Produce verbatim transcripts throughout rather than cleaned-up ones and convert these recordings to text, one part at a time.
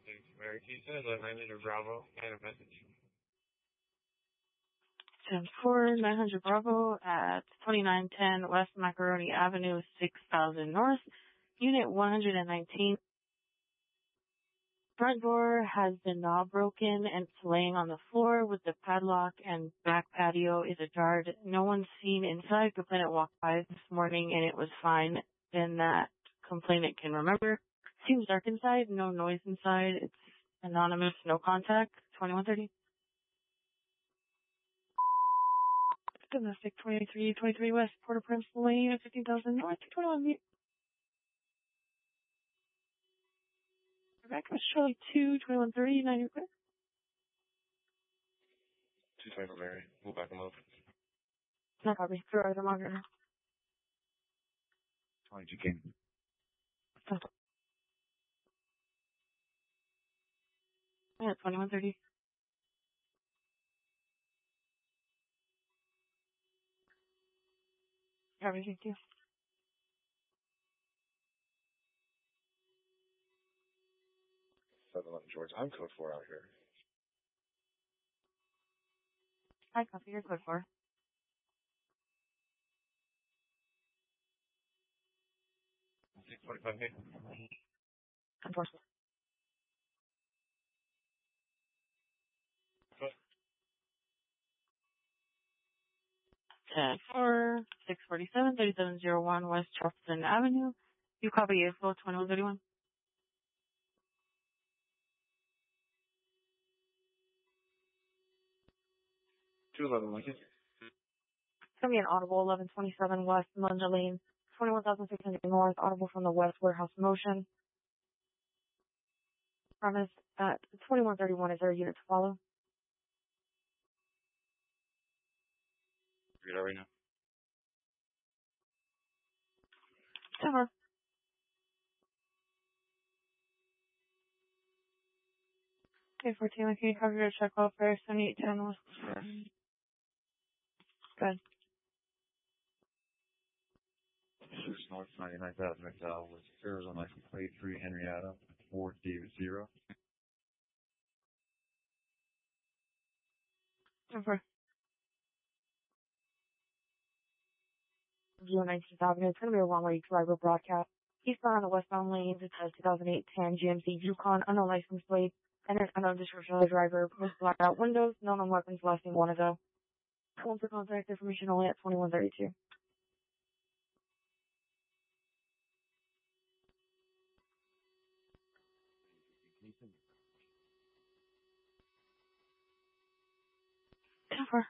Mary, can you send a nine hundred Bravo and a message? ten four, nine hundred Bravo at twenty-nine ten West Macaroni Avenue, six thousand North, Unit one hundred nineteen. Front door has the knob broken and it's laying on the floor with the padlock, and back patio is ajar. No one's seen inside. Complainant walked by this morning and it was fine. Then that complainant can remember. Seems dark inside, no noise inside. It's anonymous, no contact. twenty-one thirty. Domestic twenty-three twenty-three West Port-au-Prince Lane, fifteen thousand North, twenty-one meet. Rebecca, Charlie two, twenty-one thirty, nine you're clear. two twenty for Mary. We'll back them up. No copy. Through either monitor. twenty-two King. Yeah, twenty-one thirty. Copy, thank you. seven eleven George. I'm code four out here. Hi, copy. You're code four. six forty-five here. Enforcement. What? ten four, six forty-seven, thirty-seven oh one West Charleston Avenue. You copy A F O twenty-one thirty-one. two eleven Lincoln. It's going to be an audible eleven twenty-seven West Munda Lane, twenty-one thousand six hundred North, audible from the West Warehouse Motion. Premise at twenty-one thirty-one. Is there a unit to follow? Read it right now. Sure. Okay, fourteen, can you cover your check welfare, seventy-eight ten West? Sure. Good. six North ninety-nine thousand McDowell with Arizona license plate three Henrietta, four David zero. Over. View nineteenth Avenue. It's going to be a one-way driver broadcast. Eastbound on the westbound lanes. It says two thousand eight ten G M C Yukon, unknown license plate, and there's unknown description of the driver with blackout windows, no known weapons lasting one ago. Phone for contact information only at twenty-one thirty-two. Over.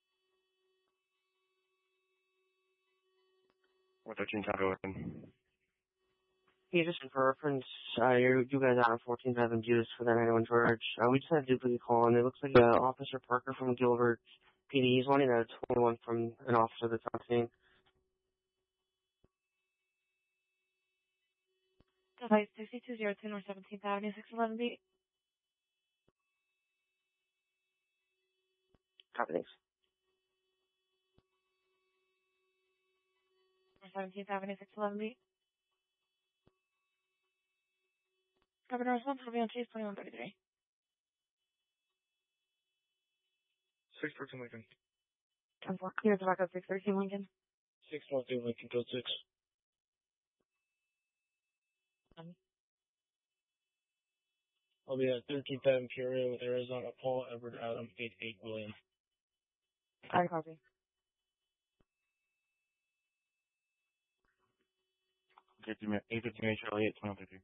four thirteen Tahoe. Yeah, just for reference, uh, you you guys out on fourteen haven't used for that ninety-one George. Uh, we just had a duplicate call, and it looks like uh, Officer Parker from Gilbert P D. He's wanting a twenty-one from an officer that's on scene. Device sixty-two oh two North seventeenth Avenue, six eleven B. Copy, thanks. North seventeenth Avenue, six eleven B. Governor one, will be on Chase, twenty-one thirty-three. six fourteen Lincoln. ten four. Here's the backup six thirteen Lincoln. six fourteen Lincoln, code six. Um, I'll be at thirteenth Avenue Peoria with Arizona, Paul Edward Adam, eight eight William. I copy. eight fifteen Charlie eight, twenty-one thirty-three.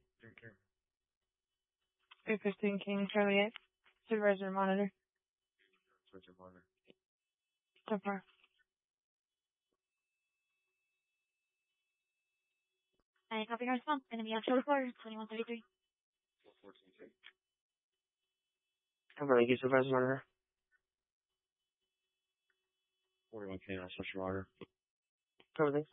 eight fifteen King, Charlie eight. Supervisor monitor. Switch your monitor. So far. I copy our response. Enemy actual recorder, twenty-one thirty-three. four fourteen King. Cover, thank you, Supervisor Monitor. forty-one King, I'll switch your monitor. Cover, thanks.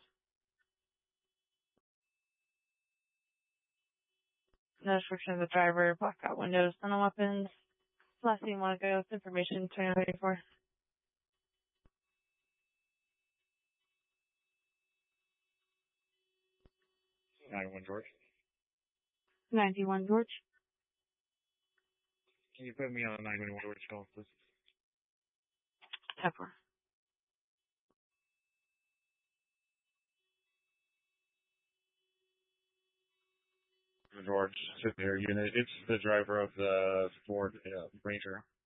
No description of the driver, blackout windows, no weapons. Last thing you want to go with information, twenty-one thirty-four. ninety-one George. ninety-one George. Can you put me on nine one one which call, please? Pepper. George, Superior Unit. It's the driver of the Ford uh, Ranger.